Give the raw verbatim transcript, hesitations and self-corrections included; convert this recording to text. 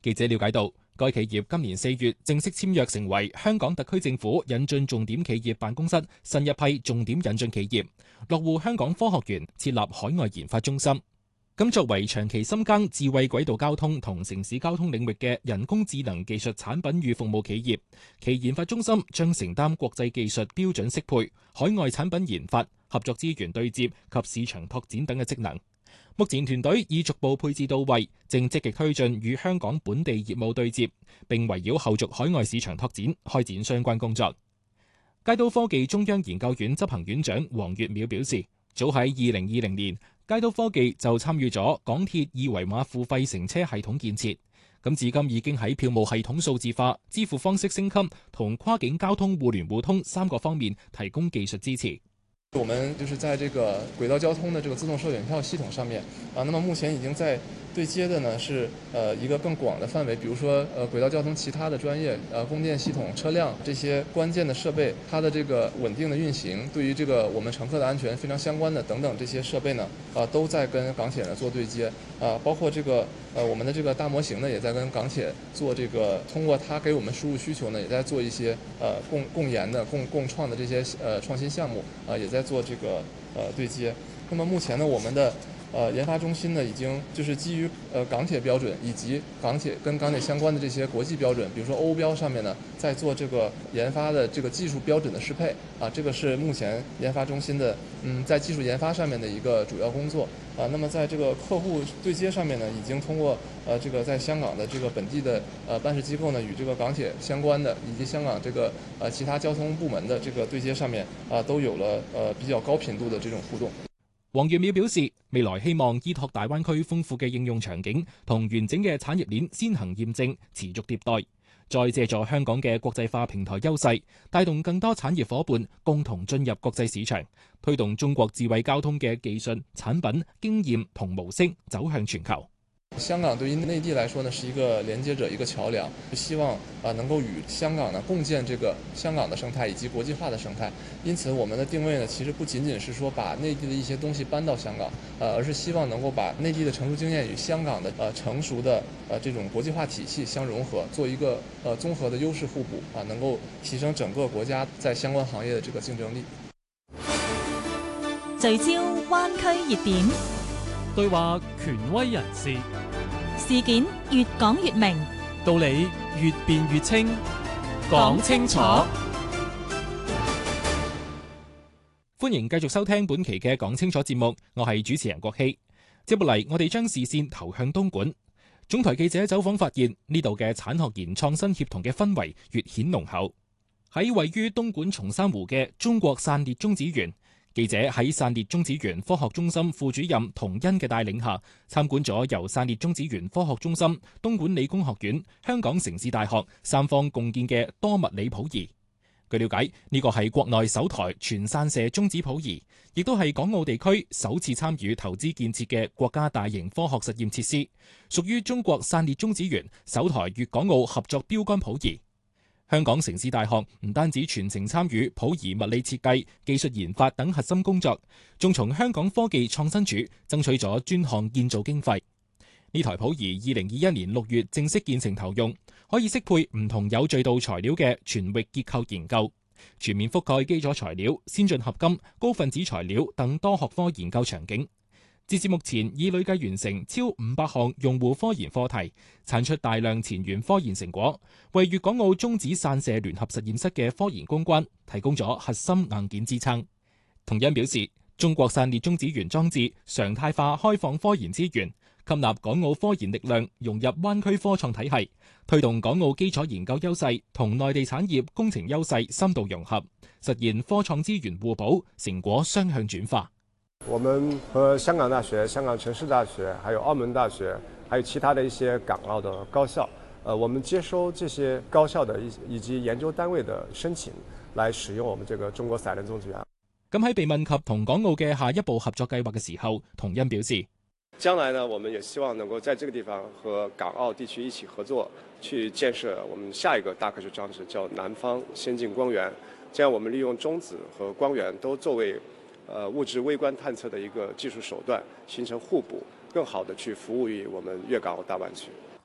記者了解到，該企業今年四月正式簽約成為香港特區政府引進重點企業辦公室新一批重點引進企業，落戶香港科學園設立海外研發中心。咁作為長期深耕智慧軌道交通同城市交通領域嘅人工智能技術產品與服務企業，其研發中心將承擔國際技術標準適配、海外產品研發、合作資源對接及市場拓展等嘅職能。目前團隊已逐步配置到位，正積極推進與香港本地業務對接，並圍繞後續海外市場拓展開展相關工作。佳都科技中央研究院執行院長黃月淼表示，早喺二零二零年，佳都科技就參與咗港鐵二維碼付費乘車系統建設，咁至今已經喺票務系統數字化、支付方式升級同跨境交通互聯互通三個方面提供技術支持。 我們就是在這個軌道交通的這個自動售檢票系統上面啊，那麼目前已經在對接的呢是呃一個更廣的範圍，比如說呃軌道交通其他的專業呃供電系統、車輛這些關鍵的設備，它的這個穩定的運行，對於這個我們乘客的安全非常相關的等等這些設備呢啊都在跟港鐵呢做對接啊，包括這個呃我們的這個大模型呢也在跟港鐵做這個通過它給我們輸入需求呢也在做一些呃共共研的共共創的這些呃創新項目啊也在做這個呃對接。那麼目前呢我們的呃，研發中心呢，已經就是基於呃港鐵標準以及港鐵跟港鐵相關的這些國際標準，比如說歐標上面呢，在做這個研發的這個技術標準的適配啊，這個是目前研發中心的嗯在技術研發上面的一個主要工作啊。那麼在這個客戶對接上面呢，已經通過呃這個在香港的這個本地的呃辦事機構呢，與這個港鐵相關的以及香港這個呃其他交通部門的這個對接上面啊，都有了呃比較高頻度的這種互動。 黃月淼表示，未來希望依託大灣區豐富嘅應用場景同完整嘅產業鏈先行驗證，持續迭代，再借助香港嘅國際化平台優勢，帶動更多產業夥伴共同進入國際市場，推動中國智慧交通嘅技術、產品、經驗同模式走向全球。 香港對於內地來說呢，是一個連接者，一個橋樑，希望啊能夠與香港呢共建這個香港的生態以及國際化的生態。因此，我們的定位呢，其實不僅僅是說把內地的一些東西搬到香港，呃，而是希望能夠把內地的成熟經驗與香港的呃成熟的呃這種國際化體系相融合，做一個呃綜合的優勢互補啊，能夠提升整個國家在相關行業的這個競爭力。 聚焦灣區熱點， 對話權威人士， 事件越講越明， 道理越辯越清，講清楚。 歡迎繼續收聽本期嘅講清楚節目，我係主持人郭希。接落嚟，我哋將視線投向東莞。總台記者走訪發現，呢度嘅產學研創新協同嘅氛圍越顯濃厚。喺位於東莞松山湖嘅中國散裂中子園，記者喺散裂中子園科學中心副主任童欣嘅帶領下，參觀咗由散裂中子園科學中心、東莞理工學院、香港城市大學三方共建嘅多物理譜儀。據了解，呢個係國內首台全散射中子譜儀，亦都係港澳地區首次參與投資建設嘅國家大型科學實驗設施，屬於中國散裂中子園首台粵港澳合作標杆譜儀。香港城市大學唔單止全程參與譜儀物理設計、技術研發等核心工作，仲從香港科技創新署爭取咗專項建造經費。呢台譜儀二零二一年六月正式建成投用，可以適配唔同有序度材料嘅全域結構研究，全面覆蓋基礎材料、先進合金、高分子材料等多學科研究場景。截至目前，已累計完成超五百項用戶科研課題，產出大量前沿科研成果，為粵港澳中子散射聯合實驗室嘅科研攻關提供咗核心硬件支撐。童欣表示，中國散裂中子園裝置常態化開放科研資源，吸納港澳科研力量，融入灣區科創體系，推動港澳基礎研究優勢同內地產業工程優勢深度融合，實現科創資源互補，成果雙向轉化。 我們和香港大學、香港城市大學，還有澳門大學，還有其他的一些港澳的高校，呃，我們接收這些高校的以及研究單位的申請，來使用我們這個中國散裂中子園。 咁喺被問及同港澳嘅下一步合作計劃嘅時候，童欣表示， 將來呢，我們也希望能夠在這個地方和港澳地區一起合作，去建設我們下一個大科學裝置，叫南方先進光源。這樣我們利用中子和光源都作為呃物質微觀探測的一個技術手段，形成互補，更好地去服務於我們粵港澳大灣區。